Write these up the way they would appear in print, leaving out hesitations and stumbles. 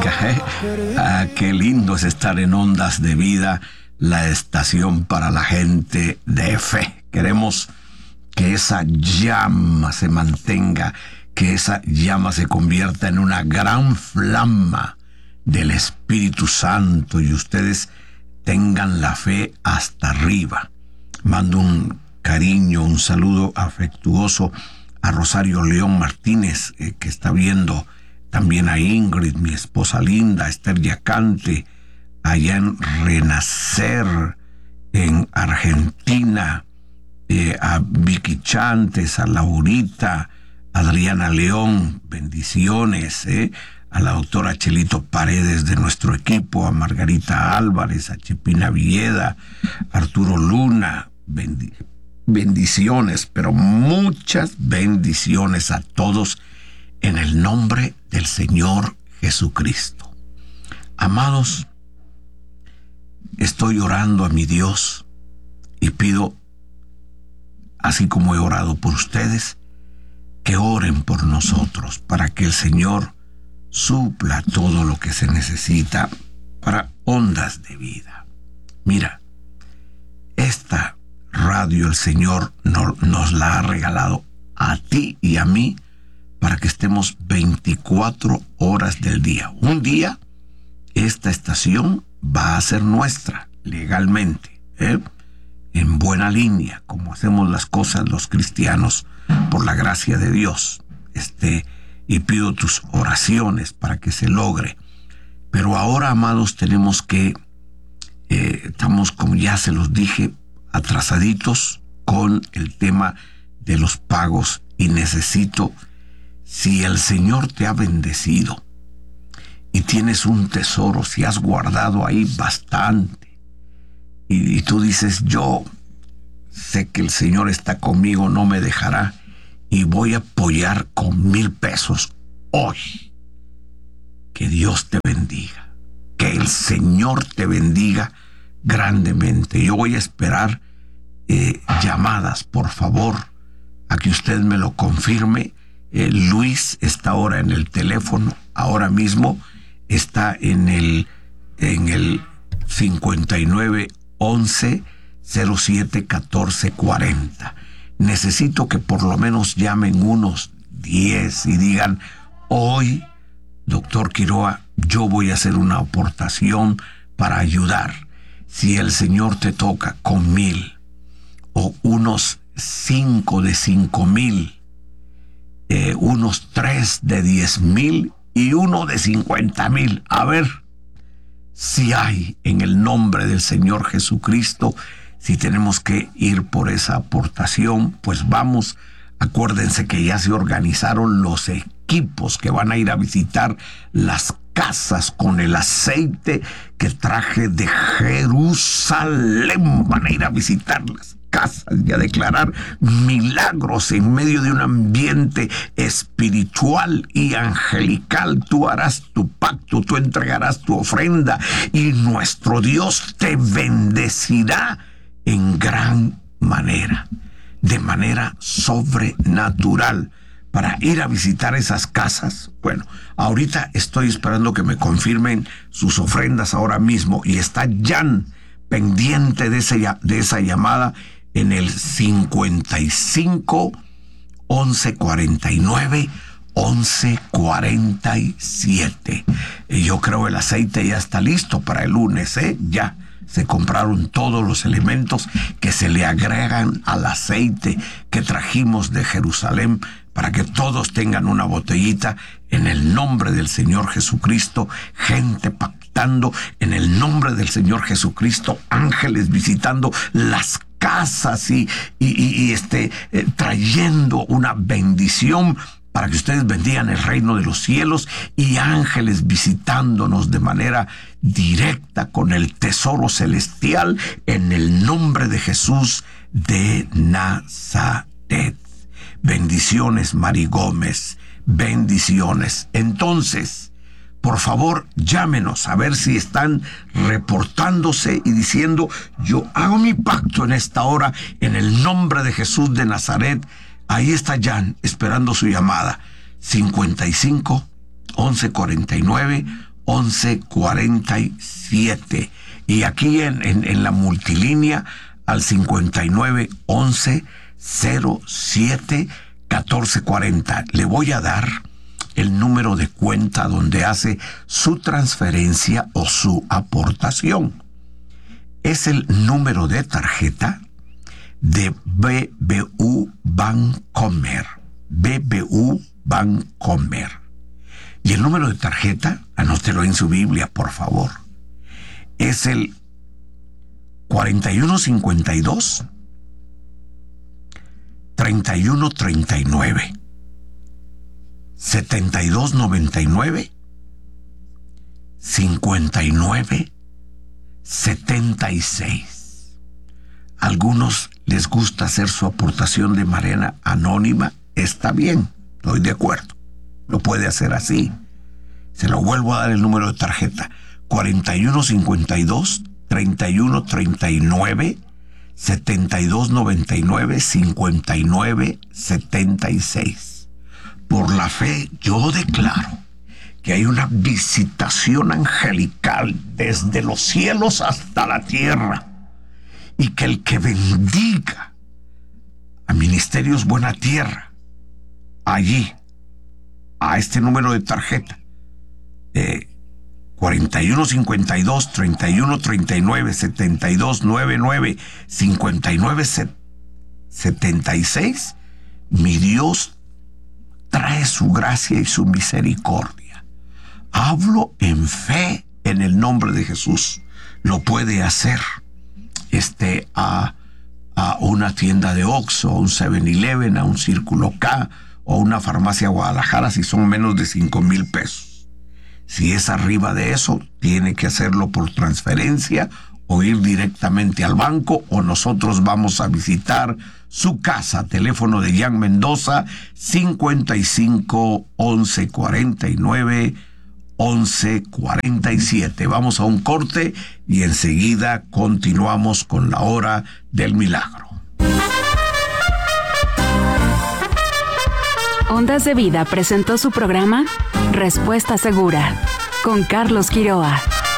música, ¿eh? Qué lindo es estar en Ondas de Vida, la estación para la gente de fe. Queremos que esa llama se mantenga, que esa llama se convierta en una gran flama del Espíritu Santo y ustedes tengan la fe hasta arriba. Mando un cariño, un saludo afectuoso a Rosario León Martínez, que está viendo también a Ingrid, mi esposa linda, a Esther Yacante, allá en Renacer, en Argentina, a Vicky Chantes, a Laurita, Adriana León, bendiciones, a la doctora Chelito Paredes de nuestro equipo, a Margarita Álvarez, a Chepina Villeda, Arturo Luna, bendiciones, pero muchas bendiciones a todos en el nombre del Señor Jesucristo. Amados, estoy orando a mi Dios y pido, así como he orado por ustedes, que oren por nosotros para que el Señor supla todo lo que se necesita para Ondas de Vida. Mira, esta radio el Señor nos la ha regalado a ti y a mí para que estemos 24 horas del día. Un día, esta estación va a ser nuestra legalmente, en buena línea, como hacemos las cosas los cristianos por la gracia de Dios. Y pido tus oraciones para que se logre. Pero ahora, amados, tenemos que, estamos, como ya se los dije, atrasaditos con el tema de los pagos y necesito, si el Señor te ha bendecido y tienes un tesoro, si has guardado ahí bastante y tú dices, yo sé que el Señor está conmigo, no me dejará y voy a apoyar con 1,000 pesos hoy. Que Dios te bendiga, que el Señor te bendiga grandemente. Yo voy a esperar llamadas, por favor, a que usted me lo confirme. Luis está ahora en el teléfono, ahora mismo está en el 59 11 07 14 40. Necesito que por lo menos llamen unos 10 y digan, hoy, doctor Quiroa, yo voy a hacer una aportación para ayudar. Si el Señor te toca con 1,000 o unos 5 de 5,000, unos 3 de 10,000 y uno de 50,000. A ver si hay, en el nombre del Señor Jesucristo, si tenemos que ir por esa aportación, pues vamos. Acuérdense que ya se organizaron los equipos que van a ir a visitar las casas con el aceite que traje de Jerusalén. Van a ir a visitar las casas y a declarar milagros en medio de un ambiente espiritual y angelical. Tú harás tu pacto, tú entregarás tu ofrenda y nuestro Dios te bendecirá en gran manera, de manera sobrenatural, para ir a visitar esas casas. Bueno, ahorita estoy esperando que me confirmen sus ofrendas ahora mismo y está Jan pendiente de esa llamada en el 55 11 49 11 47. Yo creo el aceite ya está listo para el lunes, ya se compraron todos los elementos que se le agregan al aceite que trajimos de Jerusalén para que todos tengan una botellita en el nombre del Señor Jesucristo. Gente pactando en el nombre del Señor Jesucristo, ángeles visitando las casas y trayendo una bendición para que ustedes bendigan el reino de los cielos, y ángeles visitándonos de manera directa con el tesoro celestial en el nombre de Jesús de Nazaret. Bendiciones, Mari Gómez, bendiciones. Entonces, por favor, llámenos a ver si están reportándose y diciendo, yo hago mi pacto en esta hora en el nombre de Jesús de Nazaret. Ahí está Jan esperando su llamada. 55 11 49 1147. Y aquí en la multilínea al 59 11 07 1440. Le voy a dar el número de cuenta donde hace su transferencia o su aportación. Es el número de tarjeta de BBU Bancomer. BBU Bancomer. Y el número de tarjeta, anótelo en su Biblia, por favor, es el 4152 3139 7299 5976. Algunos les gusta hacer su aportación de manera anónima. Está bien, estoy de acuerdo. Lo puede hacer así. Se lo vuelvo a dar el número de tarjeta: 4152 3139 7299 5976. Por la fe yo declaro que hay una visitación angelical desde los cielos hasta la tierra, y que el que bendiga a Ministerios Buena Tierra allí, a este número de tarjeta 4152 3139 7299 5976, mi Dios trae su gracia y su misericordia. Hablo en fe en el nombre de Jesús. Lo puede hacer a una tienda de Oxxo, a un 7-Eleven, a un Círculo K o a una farmacia Guadalajara si son menos de 5,000 pesos. Si es arriba de eso, tiene que hacerlo por transferencia o ir directamente al banco, o nosotros vamos a visitar su casa. Teléfono de Jan Mendoza, 55 11 49 11 47. Vamos a un corte y enseguida continuamos con la hora del milagro. Ondas de Vida presentó su programa Respuesta Segura con Carlos Quiroa.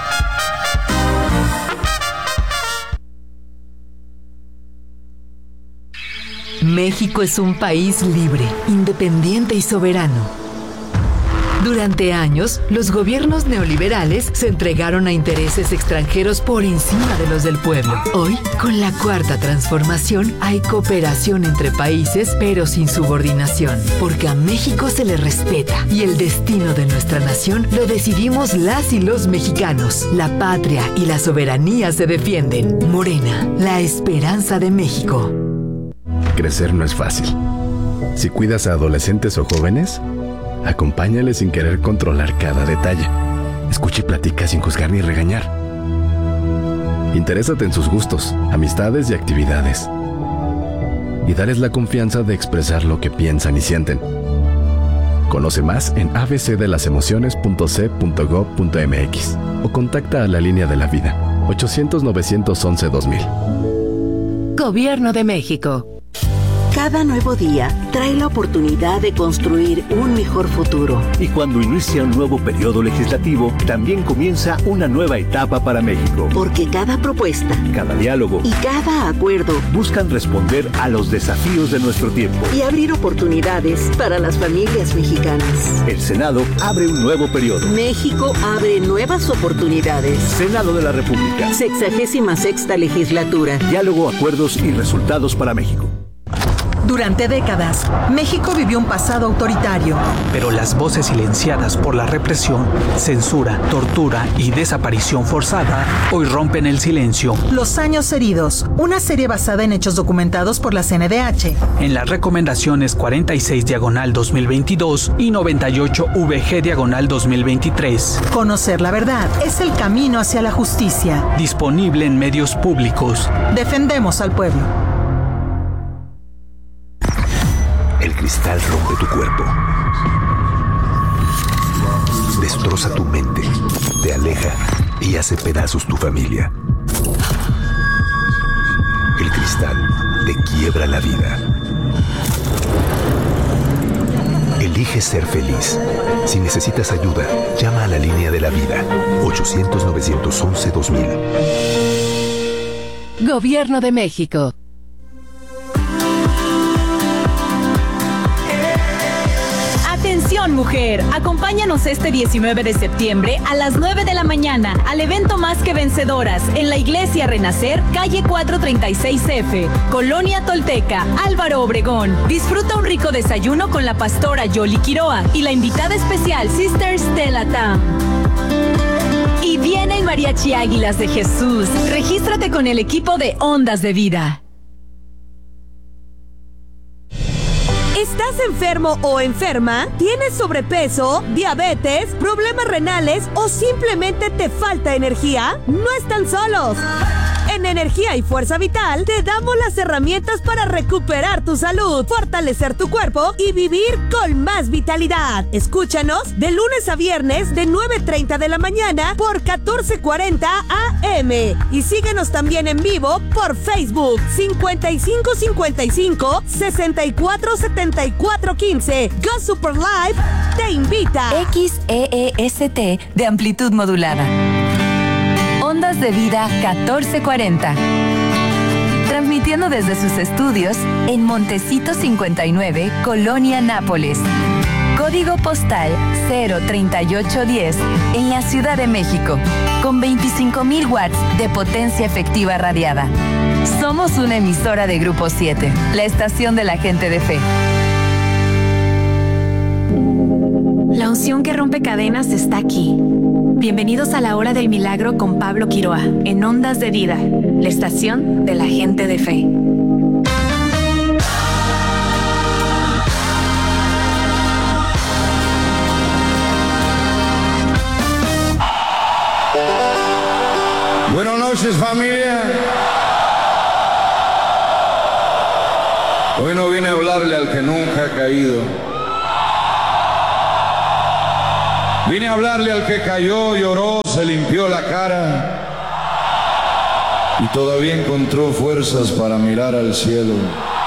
México es un país libre, independiente y soberano. Durante años, los gobiernos neoliberales se entregaron a intereses extranjeros por encima de los del pueblo. Hoy, con la Cuarta Transformación, hay cooperación entre países, pero sin subordinación, porque a México se le respeta y el destino de nuestra nación lo decidimos las y los mexicanos. La patria y la soberanía se defienden. Morena, la esperanza de México. Crecer no es fácil. Si cuidas a adolescentes o jóvenes, acompáñale sin querer controlar cada detalle. Escucha y platica sin juzgar ni regañar. Interésate en sus gustos, amistades y actividades. Y dales la confianza de expresar lo que piensan y sienten. Conoce más en abcdelasemociones.c.gov.mx o contacta a la Línea de la Vida, 800-911-2000. Gobierno de México. Cada nuevo día trae la oportunidad de construir un mejor futuro. Y cuando inicia un nuevo periodo legislativo, también comienza una nueva etapa para México. Porque cada propuesta, cada diálogo y cada acuerdo buscan responder a los desafíos de nuestro tiempo y abrir oportunidades para las familias mexicanas. El Senado abre un nuevo periodo. México abre nuevas oportunidades. Senado de la República. 66ª legislatura. Diálogo, acuerdos y resultados para México. Durante décadas, México vivió un pasado autoritario. Pero las voces silenciadas por la represión, censura, tortura y desaparición forzada hoy rompen el silencio. Los años heridos, una serie basada en hechos documentados por la CNDH. En las recomendaciones 46/2022 y 98/VG/2023. Conocer la verdad es el camino hacia la justicia. Disponible en medios públicos. Defendemos al pueblo. El cristal rompe tu cuerpo. Destroza tu mente, te aleja y hace pedazos tu familia. El cristal te quiebra la vida. El Elige ser feliz. Si necesitas ayuda, llama a la línea de la vida. 800-911-2000. Gobierno de México. Atención, mujer, acompáñanos este 19 de septiembre a las 9 de la mañana al evento Más que Vencedoras en la Iglesia Renacer, calle 436F, Colonia Tolteca, Álvaro Obregón. Disfruta un rico desayuno con la pastora Yoli Quiroa y la invitada especial Sister Stella Tam. Y viene el Mariachi Águilas de Jesús. Regístrate con el equipo de Ondas de Vida. ¿Estás enfermo o enferma? ¿Tienes sobrepeso, diabetes, problemas renales o simplemente te falta energía? No están solos. En Energía y Fuerza Vital te damos las herramientas para recuperar tu salud, fortalecer tu cuerpo y vivir con más vitalidad. Escúchanos de lunes a viernes de 9:30 de la mañana por 1440 AM. Y síguenos también en vivo por Facebook 5555 647415. Go Super Live te invita. XEEST de amplitud modulada. Ondas de Vida 1440. Transmitiendo desde sus estudios en Montecito 59, Colonia Nápoles. Código postal 03810 en la Ciudad de México. Con 25,000 watts de potencia efectiva radiada. Somos una emisora de Grupo 7, la estación de la gente de fe. La unción que rompe cadenas está aquí. Bienvenidos a la Hora del Milagro con Pablo Quiroa, en Ondas de Vida, la estación de la gente de fe. Buenas noches, familia. Hoy no vine a hablarle al que nunca ha caído. Vine a hablarle al que cayó, lloró, se limpió la cara y todavía encontró fuerzas para mirar al cielo.